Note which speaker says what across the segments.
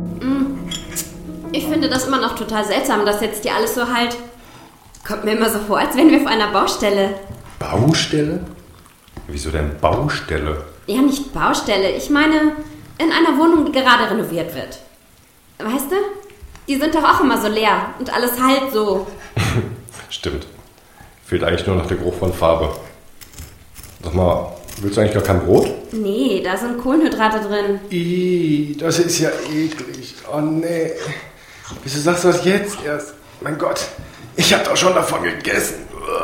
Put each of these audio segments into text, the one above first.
Speaker 1: Ich finde das immer noch total seltsam, dass jetzt hier alles so halt... Kommt mir immer so vor, als wären wir auf einer Baustelle.
Speaker 2: Baustelle? Wieso denn Baustelle?
Speaker 1: Ja, nicht Baustelle. Ich meine, in einer Wohnung, die gerade renoviert wird. Weißt du? Die sind doch auch immer so leer und alles halt so.
Speaker 2: Stimmt. Fehlt eigentlich nur noch der Geruch von Farbe. Sag mal, willst du eigentlich gar kein Brot?
Speaker 1: Nee, da sind Kohlenhydrate drin.
Speaker 2: Das ist ja eklig. Oh nee. Wieso sagst du das jetzt erst? Mein Gott, ich hab doch schon davon gegessen.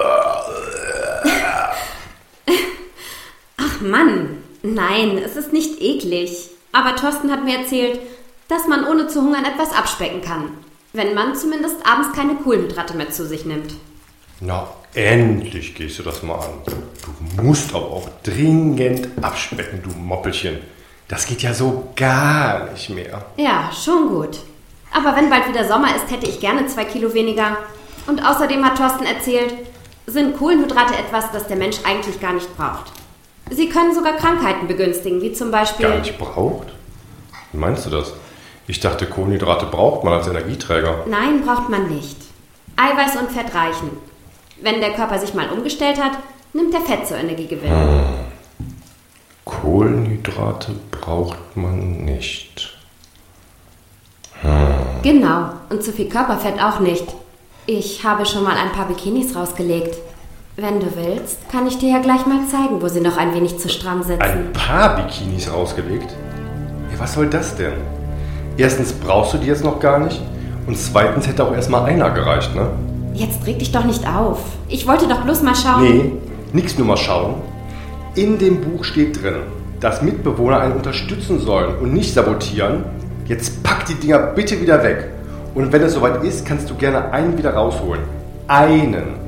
Speaker 1: Ach Mann, nein, es ist nicht eklig. Aber Thorsten hat mir erzählt, dass man ohne zu hungern etwas abspecken kann. Wenn man zumindest abends keine Kohlenhydrate mehr zu sich nimmt.
Speaker 2: Na, endlich gehst du das mal an. Du musst aber auch dringend abspecken, du Moppelchen. Das geht ja so gar nicht mehr.
Speaker 1: Ja, schon gut. Aber wenn bald wieder Sommer ist, hätte ich gerne 2 Kilo weniger. Und außerdem hat Thorsten erzählt, sind Kohlenhydrate etwas, das der Mensch eigentlich gar nicht braucht. Sie können sogar Krankheiten begünstigen, wie zum Beispiel...
Speaker 2: Gar nicht braucht? Wie meinst du das? Ich dachte, Kohlenhydrate braucht man als Energieträger.
Speaker 1: Nein, braucht man nicht. Eiweiß und Fett reichen. Wenn der Körper sich mal umgestellt hat, nimmt er Fett zur Energiegewinnung.
Speaker 2: Kohlenhydrate braucht man nicht.
Speaker 1: Genau, und zu viel Körperfett auch nicht. Ich habe schon mal ein paar Bikinis rausgelegt. Wenn du willst, kann ich dir ja gleich mal zeigen, wo sie noch ein wenig zu stramm sitzen.
Speaker 2: Ein paar Bikinis rausgelegt? Ja, was soll das denn? Erstens brauchst du die jetzt noch gar nicht und zweitens hätte auch erstmal einer gereicht, ne?
Speaker 1: Jetzt reg dich doch nicht auf. Ich wollte doch bloß mal schauen...
Speaker 2: Nee, nix nur mal schauen. In dem Buch steht drin, dass Mitbewohner einen unterstützen sollen und nicht sabotieren. Jetzt pack die Dinger bitte wieder weg. Und wenn es soweit ist, kannst du gerne einen wieder rausholen. Einen.